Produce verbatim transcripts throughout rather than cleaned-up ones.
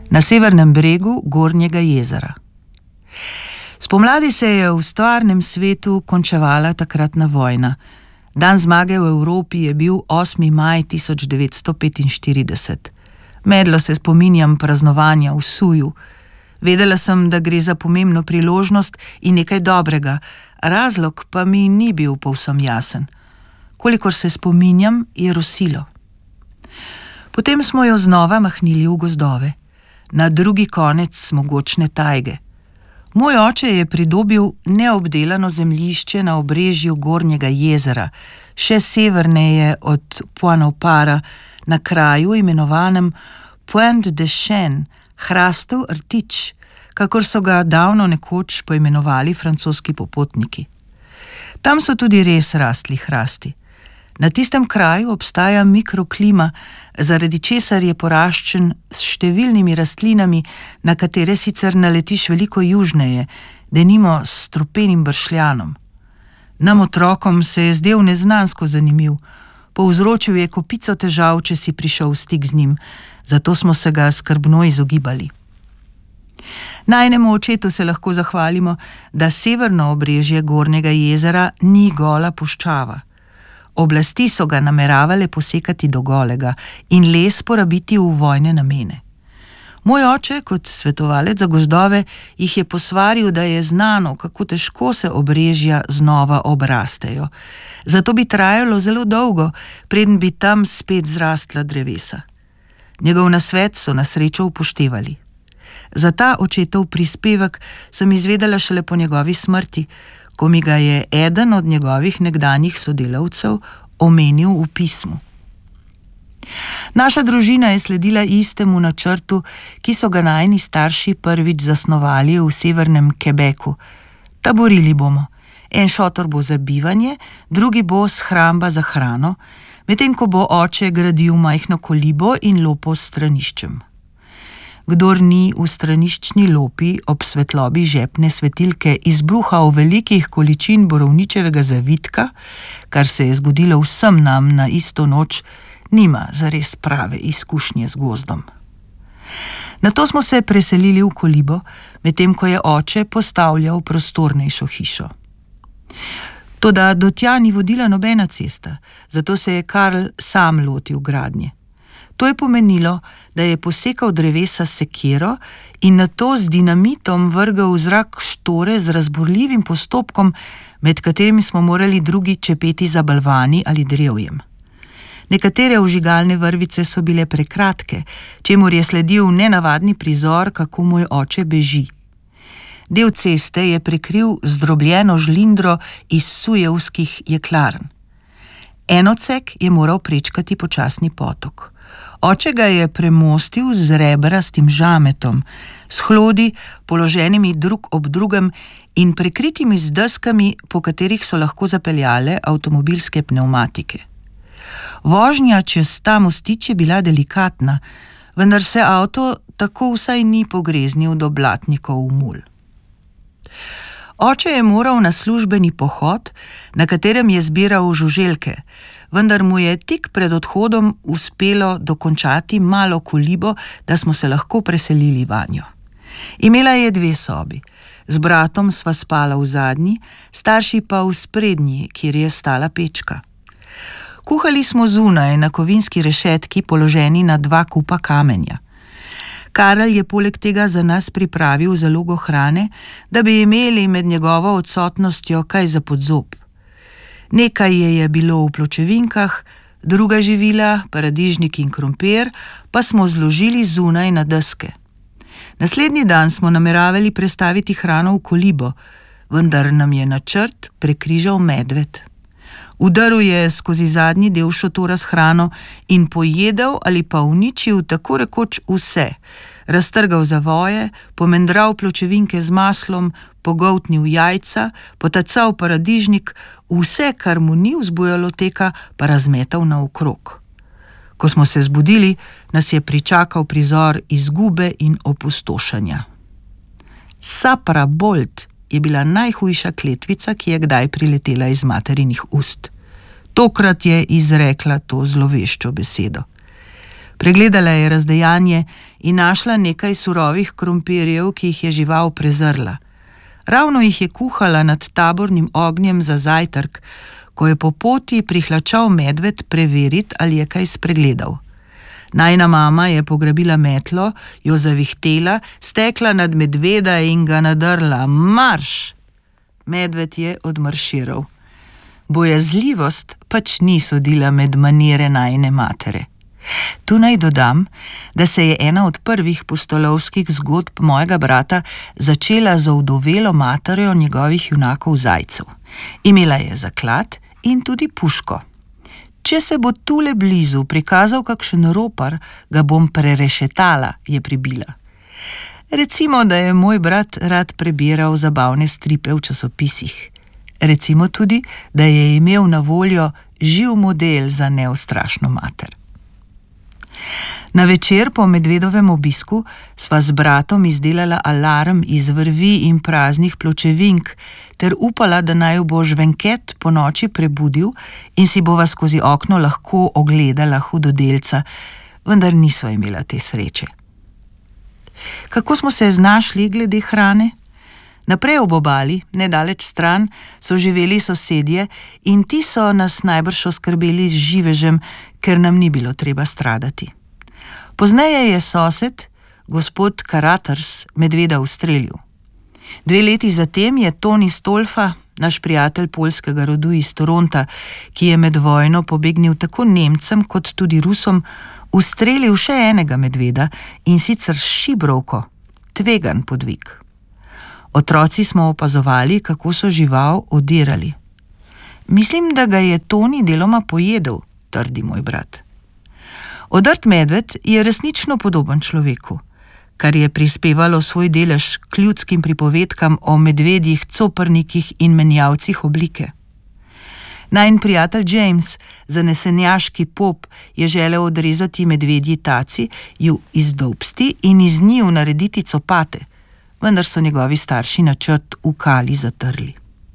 na severnem bregu Gornjega jezera. Spomladi se je v stvarnem svetu končevala takratna vojna. Dan zmage v Evropi je bil osmi maj tisoč devetsto petinštirideset. Medlo se spominjam praznovanja v Suju. Vedela sem, da gre za pomembno priložnost in nekaj dobrega, razlog pa mi ni bil povsem jasen. Kolikor se spominjam, je rosilo. Potem smo jo znova mahnili v gozdove, na drugi konec mogočne tajge. Moj oče je pridobil neobdelano zemljišče na obrežju Gornjega jezera, še severneje od Pointe-au-Para, na kraju imenovanem Pointe de Chêne, hrastov rtič, kakor so ga davno nekoč poimenovali francoski popotniki. Tam so tudi res rastli hrasti. Na tistem kraju obstaja mikroklima, zaradi česar je poraščen s številnimi rastlinami, na katere sicer naletiš veliko južneje, denimo s strupenim bršljanom. Nam otrokom se je zdel neznansko zanimiv, povzročil je kopico težav, če si prišel v stik z njim, zato smo se ga skrbno izogibali. Najnemu očetu se lahko zahvalimo, da severno obrežje Gornjega jezera ni gola puščava. Oblasti so ga nameravale posekati do golega in les porabiti v vojne namene. Moj oče, kot svetovalec za gozdove, jih je posvaril, da je znano, kako težko se obrežja znova obrastejo. Zato bi trajalo zelo dolgo, preden bi tam spet zrastla drevesa. Njegov nasvet so na srečo upoštevali. Za ta očetov prispevek sem izvedela šele po njegovi smrti, ko mi ga je eden od njegovih nekdanjih sodelavcev omenil v pismu. Naša družina je sledila istemu načrtu, ki so ga najini starši prvič zasnovali v severnem Quebecu. Taborili bomo. En šotor bo za bivanje, drugi bo shramba za hrano, medtem ko bo oče gradil majhno kolibo in lopo s straniščem. Kdor ni v straniščni lopi ob svetlobi žepne svetilke izbruhal velikih količin borovničevega zavitka, kar se je zgodilo vsem nam na isto noč, nima zares prave izkušnje z gozdom. Nato smo se preselili v kolibo, medtem ko je oče postavljal prostornejšo hišo. Toda do tja ni vodila nobena cesta, zato se je Karl sam lotil gradnje. To je pomenilo, da je posekal drevesa s sekiro in nato z dinamitom vrgel v zrak štore z razburljivim postopkom, med katerimi smo morali drugi čepeti za balvani ali drevjem. Nekatere ožigalne vrvice so bile prekratke, čemur je sledil nenavadni prizor, kako moj oče beži. Del ceste je prekril zdrobljeno žlindro iz sujevskih jeklarn. En odsek je moral prečkati počasni potok. Oče ga je premostil z rebrastim žametom, s hlodi, položenimi drug ob drugem in prekritimi z deskami, po katerih so lahko zapeljale avtomobilske pnevmatike. Vožnja čez ta mostič je bila delikatna, vendar se avto tako vsaj ni pogreznil do blatnikov v mulj. Oče je moral na službeni pohod, na katerem je zbiral žuželke, vendar mu je tik pred odhodom uspelo dokončati malo kolibo, da smo se lahko preselili vanjo. Imela je dve sobi. Z bratom sva spala v zadnji, starši pa v sprednji, kjer je stala pečka. Kuhali smo zunaj na kovinski rešetki, položeni na dva kupa kamenja. Karl je poleg tega za nas pripravil zalogo hrane, da bi imeli med njegovo odsotnostjo kaj za podzob. Nekaj je je bilo v pločevinkah, druga živila, paradižnik in krompir, pa smo zložili zunaj na deske. Naslednji dan smo nameravali prestaviti hrano v kolibo, vendar nam je načrt prekrižal medved. Udaril je skozi zadnji del šotora s hrano in pojedel ali pa uničil tako rekoč vse. Raztrgal zavoje, pomendral pločevinke z maslom, pogoltnil jajca, potacal paradižnik, vse, kar mu ni vzbujalo teka, pa razmetal naokrog. Ko smo se zbudili, nas je pričakal prizor izgube in opustošenja. Sapra Bolt je bila najhujša kletvica, ki je kdaj priletela iz materinih ust. Tokrat je izrekla to zloveščo besedo. Pregledala je razdejanje in našla nekaj surovih krompirjev, ki jih je žival prezrla. Ravno jih je kuhala nad tabornim ognjem za zajtrk, ko je po poti prihlačal medved preverit, ali je kaj spregledal. Najina mama je pograbila metlo, jo zavihtela, stekla nad medveda in ga nadrla. Marš! Medved je odmarširal. Bojazljivost pač ni sodila med manire najine matere. Tu naj dodam, da se je ena od prvih pustolovskih zgodb mojega brata začela z ovdovelo materjo njegovih junakov zajcev. Imela je zaklad in tudi puško. Če se bo tule blizu prikazal kakšen ropar, ga bom prerešetala, je pribila. Recimo, da je moj brat rad prebiral zabavne stripe v časopisih. Recimo tudi, da je imel na voljo živ model za neustrašno mater. Na večer po medvedovem obisku sva z bratom izdelala alarm iz vrvi in praznih pločevink ter upala, da naju bo žvenket po noči prebudil in si bova skozi okno lahko ogledala hudodelca, vendar nisva imela te sreče. Kako smo se znašli glede hrane? Naprej ob obali, nedaleč stran, so živeli sosedje in ti so nas najbrž oskrbeli z živežem, ker nam ni bilo treba stradati. Pozneje je sosed, gospod Karaters, medveda ustrelil. Dve leti zatem je Toni Stolfa, naš prijatelj poljskega rodu iz Toronta, ki je med vojno pobegnil tako Nemcem kot tudi Rusom, ustrelil še enega medveda, in sicer šibrovko, tvegan podvig. Otroci smo opazovali, kako so žival odirali. Mislim, da ga je Toni deloma pojedel, trdi moj brat. Odrt medved je resnično podoben človeku, kar je prispevalo svoj delež k ljudskim pripovedkam o medvedjih, coprnikih in menjavcih oblike. Najin prijatelj James, zanesenjaški pop, je želel odrezati medvedji taci, ju izdolbsti in iz njiju narediti copate, vendar so njegovi starši načrt v kali zatrli.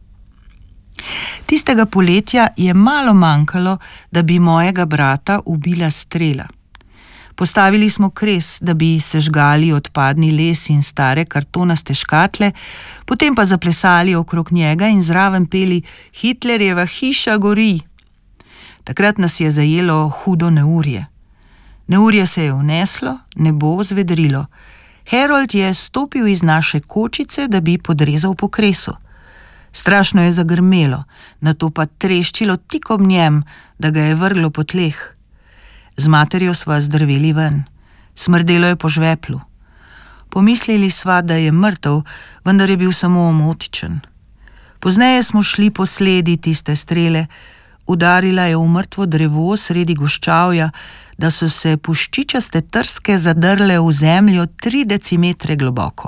Tistega poletja je malo manjkalo, da bi mojega brata ubila strela. Postavili smo kres, da bi sežgali odpadni les in stare kartonaste škatle, potem pa zaplesali okrog njega in zraven peli Hitlerjeva hiša gori. Takrat nas je zajelo hudo neurje. Neurje se je vneslo, nebo zvedrilo. Harold je stopil iz naše kočice, da bi podrezal po kresu. Strašno je zagrmelo, nato pa treščilo tik ob njem, da ga je vrglo po tleh. Z materjo sva zdrveli ven. Smrdelo je po žveplu. Pomislili sva, da je mrtev, vendar je bil samo omotičen. Pozneje smo šli po sledi tiste strele, udarila je v mrtvo drevo sredi goščavja, da so se puščičaste trske zadrle v zemljo tri decimetre globoko.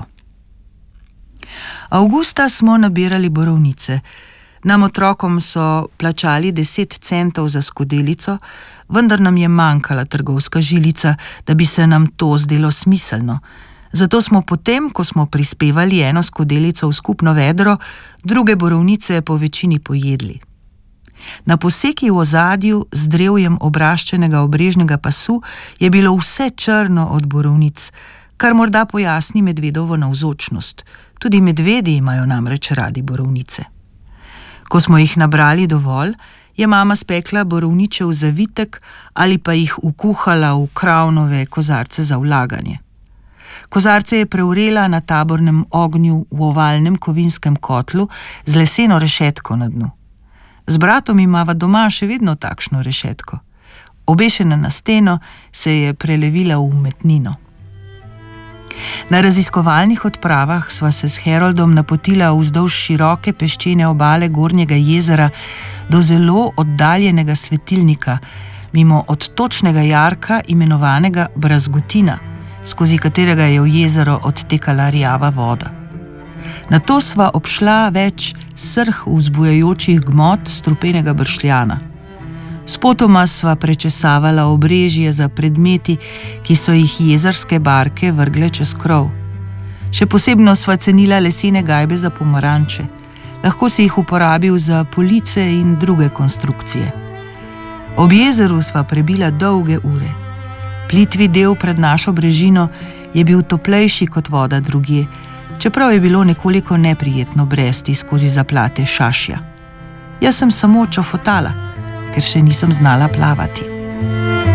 Avgusta smo nabirali borovnice. Nam otrokom so plačali deset centov za skodelico, vendar nam je manjkala trgovska žilica, da bi se nam to zdelo smiselno. Zato smo potem, ko smo prispevali eno skodelico v skupno vedro, druge borovnice po večini pojedli. Na poseki v ozadju z drevjem obraščenega obrežnega pasu je bilo vse črno od borovnic, kar morda pojasni medvedovo navzočnost. Tudi medvedi imajo namreč radi borovnice. Ko smo jih nabrali dovolj, je mama spekla borovničev zavitek ali pa jih ukuhala v kravnove kozarce za vlaganje. Kozarce je prevrela na tabornem ognju v ovalnem kovinskem kotlu z leseno rešetko na dnu. Z bratom imava doma še vedno takšno rešetko. Obešena na steno se je prelevila v umetnino. Na raziskovalnih odpravah sva se s Haroldom napotila vzdolž široke peščene obale Gornjega jezera do zelo oddaljenega svetilnika, mimo odtočnega jarka imenovanega Brazgotina, skozi katerega je v jezero odtekala rjava voda. Nato sva obšla več srh vzbujajočih gmot strupenega bršljana. Spotoma sva prečesavala obrežje za predmeti, ki so jih jezerske barke vrgle čez krov. Še posebno sva cenila lesene gajbe za pomaranče. Lahko si jih uporabil za police in druge konstrukcije. Ob jezeru sva prebila dolge ure. Plitvi del pred našo brežino je bil toplejši kot voda drugje, čeprav je bilo nekoliko neprijetno bresti skozi zaplate šašja. Jaz sem samo čofotala, ker še nisem znala plavati.